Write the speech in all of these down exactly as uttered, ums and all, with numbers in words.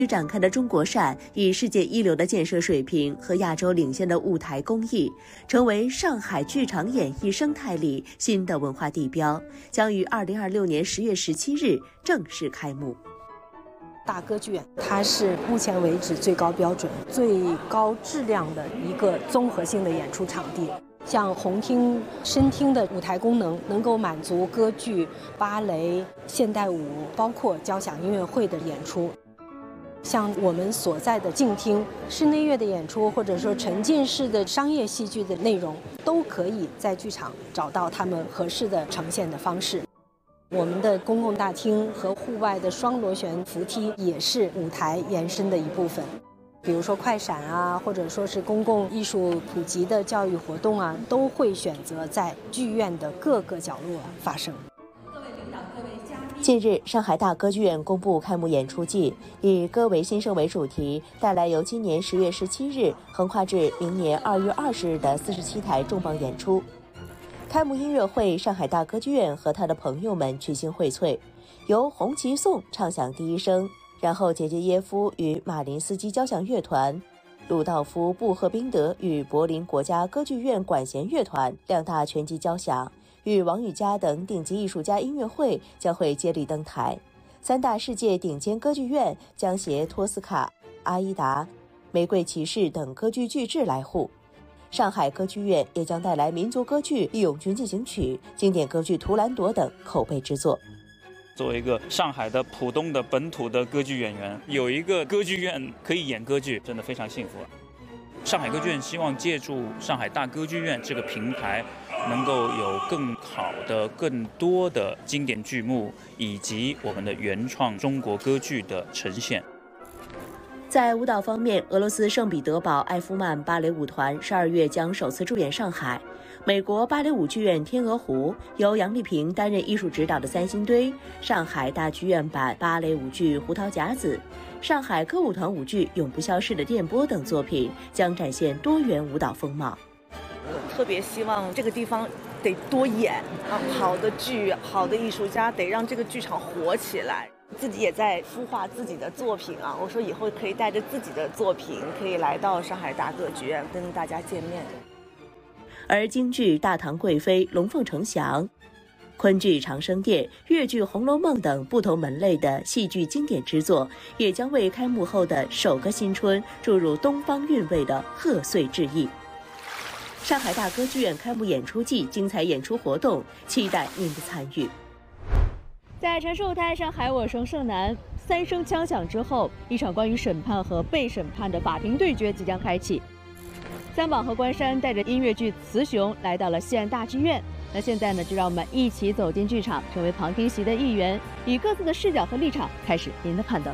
展开的中国扇以世界一流的建设水平和亚洲领先的舞台工艺，成为上海剧场演艺生态里新的文化地标，将于二零二六年十月十七日正式开幕。 大歌剧院，它是目前为止最高标准、最高质量的一个综合性的演出场地。像红厅、深厅的舞台功能，能够满足歌剧、芭蕾、现代舞，包括交响音乐会的演出。像我们所在的静厅，室内乐的演出，或者说沉浸式的商业戏剧的内容，都可以在剧场找到他们合适的呈现的方式。我们的公共大厅和户外的双螺旋扶梯也是舞台延伸的一部分。比如说快闪啊，或者说是公共艺术普及的教育活动啊，都会选择在剧院的各个角落发生。 近日，上海大歌剧院公布开幕演出季，以“歌为新生”为主题，带来由今年十月十七日横跨至明年二月二十日的四十七台重磅演出。开幕音乐会，上海大歌剧院和他的朋友们群星荟萃，由红旗颂唱响第一声，然后杰杰耶夫与马林斯基交响乐团、鲁道夫·布赫宾德与柏林国家歌剧院管弦乐团两大拳击交响。与王羽佳等顶级艺术家音乐会将会接力登台，三大世界顶尖歌剧院将携托斯卡、阿依达、玫瑰骑士等歌剧巨制来沪。上海歌剧院也将带来民族歌剧《义勇军进行曲》、经典歌剧《图兰朵》等口碑之作。 作为一个上海的浦东的本土的歌剧演员，有一个歌剧院可以演歌剧，真的非常幸福。上海歌剧院希望借助上海大歌剧院这个平台，能够有更好的、更多的经典剧目以及我们的原创中国歌剧的呈现。 在舞蹈方面，俄罗斯圣彼得堡艾夫曼芭蕾舞团十二月将首次驻演上海。美国芭蕾舞剧院天鹅湖由杨丽萍担任艺术指导的三星堆，上海大剧院版芭蕾舞剧《胡桃夹子》，上海歌舞团舞剧《永不消逝的电波》等作品将展现多元舞蹈风貌。 我特别希望这个地方得多演啊，好的剧、好的艺术家得让这个剧场活起来。自己也在孵化自己的作品啊，我说以后可以带着自己的作品，可以来到上海大歌剧院跟大家见面。 而京剧《大唐贵妃》《龙凤呈祥》、昆剧《长生殿》、粤剧《红楼梦》等不同门类的戏剧经典之作，也将为开幕后的首个新春注入东方韵味的贺岁致意。上海大歌剧院开幕演出季精彩演出活动，期待您的参与。 在城市舞台上海我胜胜男，三声枪响之后，一场关于审判和被审判的法庭对决即将开启。三宝和关山带着音乐剧《雌雄》来到了西安大剧院。那现在呢，就让我们一起走进剧场，成为旁听席的一员，以各自的视角和立场开始您的判断。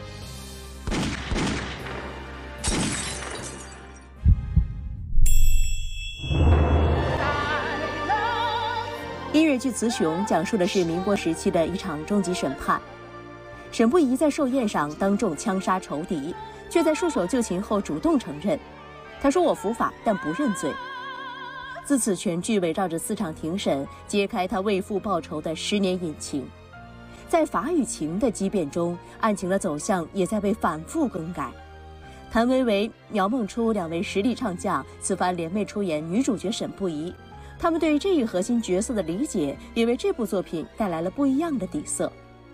音乐剧《雌雄》讲述的是民国时期的一场终极审判。沈不疑在寿宴上当众枪杀仇敌，却在束手就擒后主动承认。他说：“我伏法，但不认罪。”自此，全剧围绕着四场庭审，揭开他为父报仇的十年隐情。在法与情的激辩中，案情的走向也在被反复更改。谭维维、苗梦初两位实力唱将此番联袂出演女主角沈不疑，他们对这一核心角色的理解，也为这部作品带来了不一样的底色。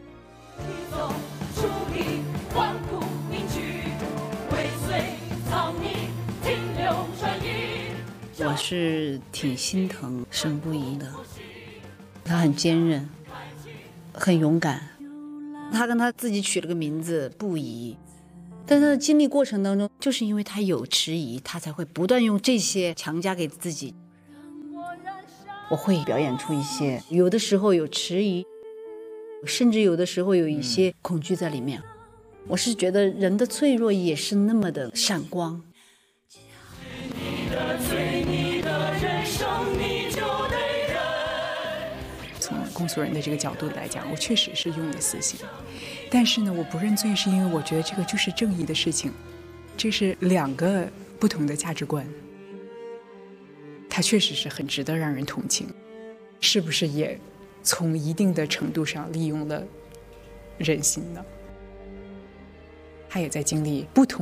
我是挺心疼沈不疑的，他很坚韧，很勇敢。他跟他自己取了个名字不疑，但是经历过程当中，就是因为他有迟疑，他才会不断用这些强加给自己。我会表演出一些，有的时候有迟疑，甚至有的时候有一些恐惧在里面。我是觉得人的脆弱也是那么的闪光。 从公诉人的这个角度来讲，我确实是用了死刑，但是呢，我不认罪是因为我觉得这个就是正义的事情，这是两个不同的价值观，它确实是很值得让人同情。是不是也从一定的程度上利用了人心呢？ 他也在经历不同